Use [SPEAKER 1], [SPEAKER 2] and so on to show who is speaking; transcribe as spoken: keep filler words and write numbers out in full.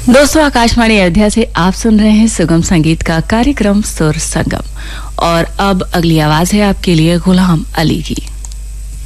[SPEAKER 1] दोस्तों, आकाशवाणी अयोध्या से आप सुन रहे हैं सुगम संगीत का कार्यक्रम सुर संगम। और अब अगली आवाज है आपके लिए गुलाम अली की।